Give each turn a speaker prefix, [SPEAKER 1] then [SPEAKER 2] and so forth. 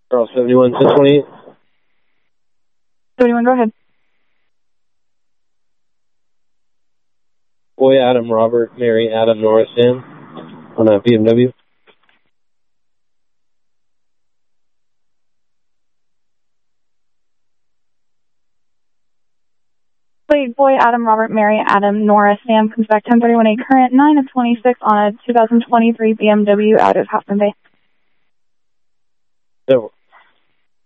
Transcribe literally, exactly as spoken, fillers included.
[SPEAKER 1] Girl seventy-one, six twenty-eight.
[SPEAKER 2] seventy-one, go ahead.
[SPEAKER 1] Boy, Adam, Robert, Mary, Adam, Nora, Sam on a B M W.
[SPEAKER 2] Wait, boy, Adam, Robert, Mary, Adam, Nora, Sam comes back ten thirty-one A current nine of twenty-six on a two thousand twenty-three B M W out of Half Moon Bay.
[SPEAKER 1] So,